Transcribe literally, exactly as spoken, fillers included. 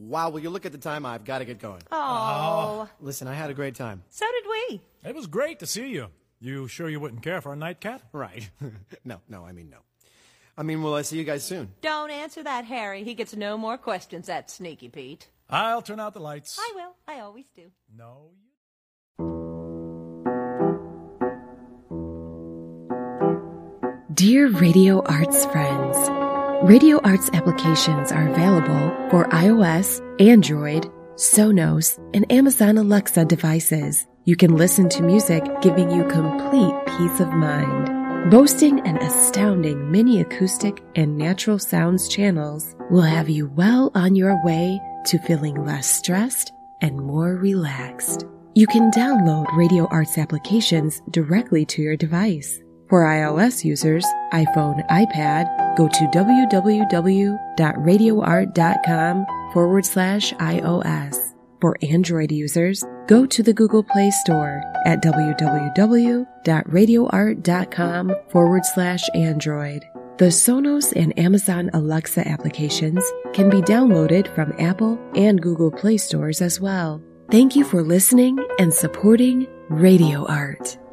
Wow, will you look at the time? I've got to get going. Oh. Listen, I had a great time. So did we. It was great to see you. You sure you wouldn't care for a nightcap? Right. no, no, I mean no. I mean, will I see you guys soon? Don't answer that, Harry. He gets no more questions, that sneaky Pete. I'll turn out the lights. I will. I always do. No, you... Dear Radio Arts friends, Radio Arts applications are available for iOS, Android, Sonos, and Amazon Alexa devices. You can listen to music giving you complete peace of mind. Boasting an astounding mini acoustic and natural sounds channels will have you well on your way to feeling less stressed and more relaxed. You can download Radio Arts applications directly to your device. For iOS users, iPhone, iPad, go to www.radioart.com forward slash iOS. For Android users, go to the Google Play Store at www.radioart.com forward slash Android. The Sonos and Amazon Alexa applications can be downloaded from Apple and Google Play stores as well. Thank you for listening and supporting Radio Art.